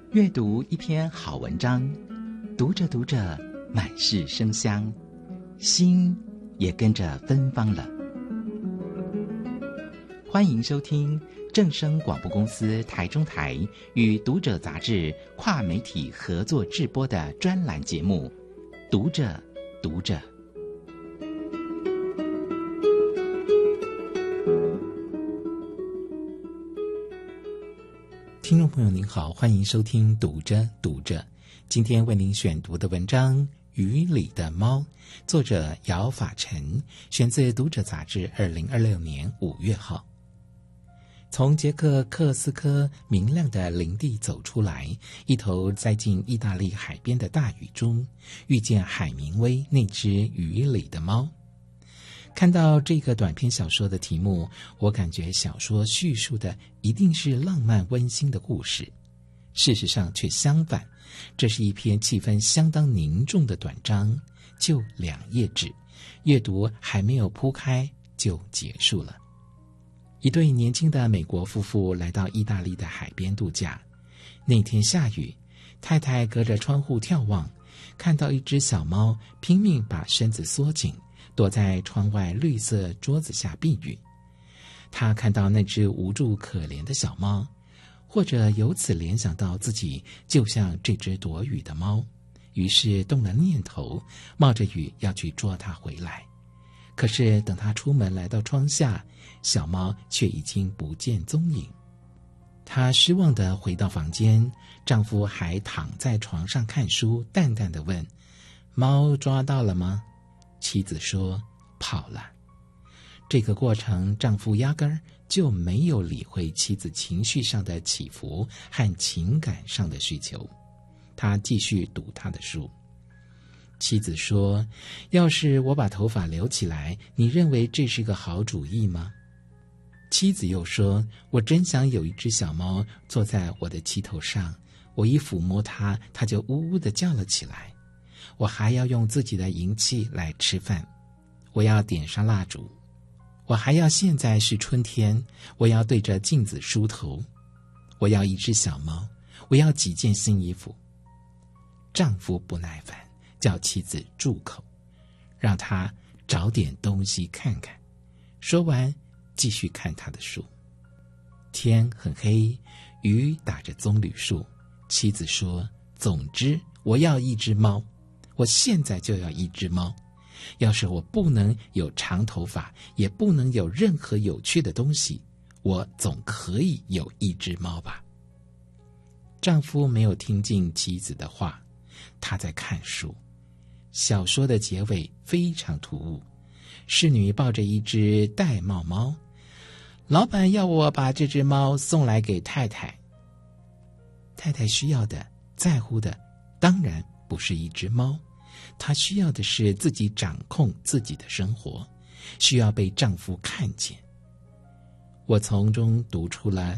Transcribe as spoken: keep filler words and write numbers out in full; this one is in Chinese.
阅读一篇好文章，读着读着满是生香，心也跟着芬芳了。欢迎收听正声广播公司台中台与读者杂志跨媒体合作制播的专栏节目《读着读着》。听众朋友您好，欢迎收听读着读着。今天为您选读的文章《雨里的猫》，作者姚法晨，选自读者杂志二零二六年五月号。从捷克克斯科明亮的林地走出来，一头栽进意大利海边的大雨中，遇见海明威那只雨里的猫。看到这个短篇小说的题目，我感觉小说叙述的一定是浪漫温馨的故事，事实上却相反，这是一篇气氛相当凝重的短章，就两页纸，阅读还没有铺开就结束了。一对年轻的美国夫妇来到意大利的海边度假，那天下雨，太太隔着窗户眺望，看到一只小猫拼命把身子缩紧，躲在窗外绿色桌子下避雨。他看到那只无助可怜的小猫，或者由此联想到自己就像这只躲雨的猫，于是动了念头，冒着雨要去捉它回来。可是等他出门来到窗下，小猫却已经不见踪影。她失望地回到房间，丈夫还躺在床上看书，淡淡地问：猫抓到了吗？妻子说跑了。这个过程，丈夫压根儿就没有理会妻子情绪上的起伏和情感上的需求，他继续读他的书。妻子说：要是我把头发留起来，你认为这是个好主意吗？妻子又说：我真想有一只小猫坐在我的膝头上，我一抚摸它，它就呜呜地叫了起来。我还要用自己的银器来吃饭，我要点上蜡烛，我还要现在是春天，我要对着镜子梳头，我要一只小猫，我要几件新衣服。丈夫不耐烦，叫妻子住口，让他找点东西看看。说完，继续看他的书。天很黑，雨打着棕榈树。妻子说：总之，我要一只猫，我现在就要一只猫。要是我不能有长头发，也不能有任何有趣的东西，我总可以有一只猫吧。丈夫没有听进妻子的话，他在看书。小说的结尾非常突兀，侍女抱着一只玳瑁猫，老板要我把这只猫送来给太太。太太需要的、在乎的，当然不是一只猫，她需要的是自己掌控自己的生活，需要被丈夫看见。我从中读出了